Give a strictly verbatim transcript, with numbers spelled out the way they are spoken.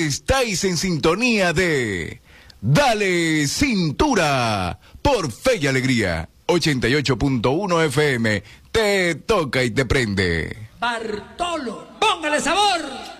Estáis en sintonía de Dale Cintura por Fe y Alegría. ochenta y ocho punto uno F M. Te toca y te prende. Bartolo, póngale sabor.